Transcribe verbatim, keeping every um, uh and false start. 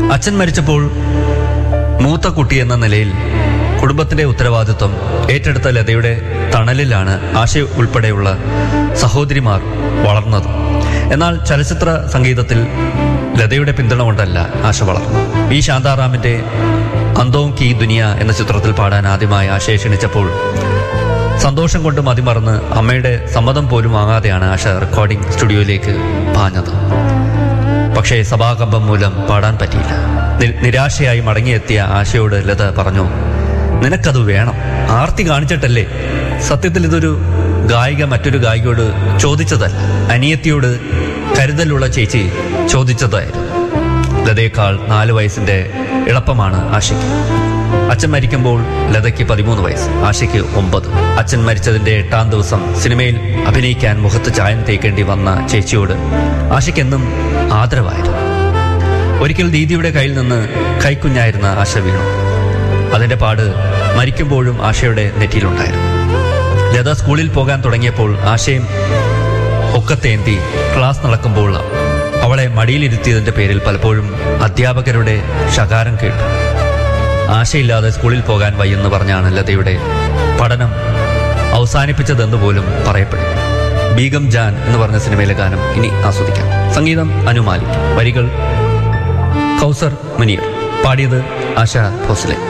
അച്ഛൻ മരിച്ചപ്പോൾ മൂത്ത കുട്ടി എന്ന നിലയിൽ കുടുംബത്തിന്റെ ഉത്തരവാദിത്വം ഏറ്റെടുത്ത ലതയുടെ തണലിലാണ് ആശ ഉൾപ്പെടെയുള്ള സഹോദരിമാർ വളർന്നത്. എന്നാൽ ചലച്ചിത്ര സംഗീതത്തിൽ ലതയുടെ പിന്തുണ കൊണ്ടല്ല ആശ വളർന്നു. വി ശാന്താറാമിന്റെ അന്തോം കി ദുനിയ എന്ന ചിത്രത്തിൽ പാടാൻ ആദ്യമായി ആശയെ ക്ഷണിച്ചപ്പോൾ സന്തോഷം കൊണ്ട് മതിമറന്ന് അമ്മയുടെ സമ്മതം പോലും വാങ്ങാതെയാണ് ആശ റെക്കോർഡിംഗ് സ്റ്റുഡിയോയിലേക്ക് പാഞ്ഞത്. പക്ഷേ സഭാകമ്പം മൂലം പാടാൻ പറ്റിയില്ല. നിരാശയായി മടങ്ങിയെത്തിയ ആശയോട് ലത പറഞ്ഞു, നിനക്കത് വേണം, ആർത്തി കാണിച്ചിട്ടല്ലേ. സത്യത്തിൽ ഇതൊരു ഗായിക മറ്റൊരു ഗായികയോട് ചോദിച്ചതല്ല, അനിയത്തിയോട് കരുതലുള്ള ചേച്ചി ചോദിച്ചതായിരുന്നു. ലതയേക്കാൾ നാല് വയസ്സിന്റെ എളുപ്പമാണ് ആശയ്ക്ക്. അച്ഛൻ മരിക്കുമ്പോൾ ലതയ്ക്ക് പതിമൂന്ന് വയസ്സ്, ആശയ്ക്ക് ഒമ്പത്. അച്ഛൻ മരിച്ചതിന്റെ എട്ടാം ദിവസം സിനിമയിൽ അഭിനയിക്കാൻ മുഖത്ത് ചായം തേക്കേണ്ടി വന്ന ചേച്ചിയോട് ആശയ്ക്കെന്നും ആദരവായിരുന്നു. ഒരിക്കൽ ദീദിയുടെ കയ്യിൽ നിന്ന് കൈക്കുഞ്ഞായിരുന്ന ആശ വീണു. അതിന്റെ പാട് മരിക്കുമ്പോഴും ആശയുടെ നെറ്റിയിലുണ്ടായിരുന്നു. ലത സ്കൂളിൽ പോകാൻ തുടങ്ങിയപ്പോൾ ആശയും ഒക്കത്തേന്തി ക്ലാസ് നടക്കുമ്പോൾ അവളെ മടിയിലിരുത്തിയതിന്റെ പേരിൽ പലപ്പോഴും അധ്യാപകരുടെ ശകാരം കേട്ടു. ആശയില്ലാതെ സ്കൂളിൽ പോകാൻ വയ്യെന്ന് പറഞ്ഞാണ് ലതയുടെ പഠനം അവസാനിപ്പിച്ചതെന്ന് പോലും പറയപ്പെടുന്നു. ബീഗം ജാൻ എന്ന് പറഞ്ഞ സിനിമയിലെ ഗാനം ഇനി ആസ്വദിക്കാം. സംഗീതം അനു മാലിക്, വരികൾ കൗസർ മുനീർ, പാടിയത് ആശ ഭോസ്ലെ.